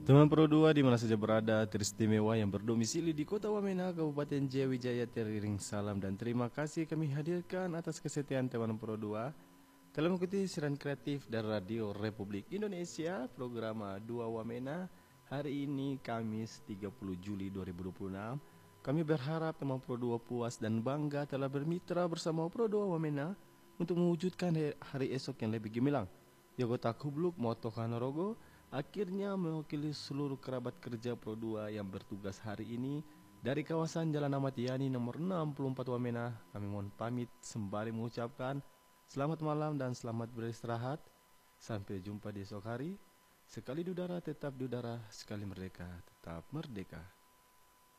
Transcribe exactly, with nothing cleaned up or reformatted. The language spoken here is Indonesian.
Teman Pro dua di mana saja berada, teristimewa yang berdomisili di Kota Wamena, Kabupaten Jayawijaya, teriring salam dan terima kasih kami hadirkan atas kesetiaan teman Pro dua telah mengikuti siaran kreatif dari Radio Republik Indonesia, program dua Wamena. Hari ini Kamis tiga puluh Juli dua ribu dua puluh enam. Kami berharap teman Pro dua puas dan bangga telah bermitra bersama Pro dua Wamena untuk mewujudkan hari esok yang lebih gemilang. Yogota Kubluk Moto Kanorogo akhirnya mewakili seluruh kerabat kerja Pro dua yang bertugas hari ini dari kawasan Jalan Ahmad Yani nomor enam puluh empat Wamena. Kami mohon pamit sembari mengucapkan selamat malam dan selamat beristirahat. Sampai jumpa di esok hari. Sekali di udara tetap di udara, sekali merdeka tetap merdeka.